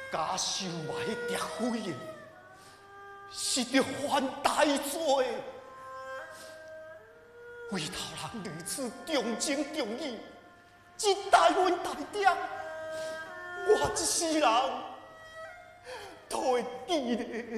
假收嘛，迄蝶灰的，是着犯大罪。为头人如此重情重义，一代阮大爹，我一世人都会记咧。